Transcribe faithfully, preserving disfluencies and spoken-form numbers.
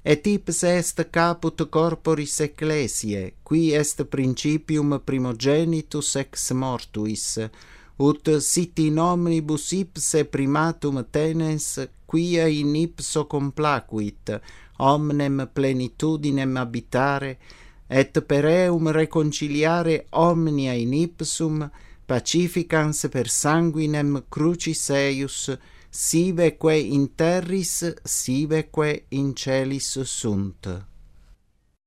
et ipse est caput corporis ecclesiae, qui est principium primogenitus ex mortuis, ut sit in omnibus ipse primatum tenens, quia in ipso complacuit omnem plenitudinem habitare, et per eum reconciliare omnia in ipsum, pacificans per sanguinem crucis eius, siveque in terris, siveque in celis sunt.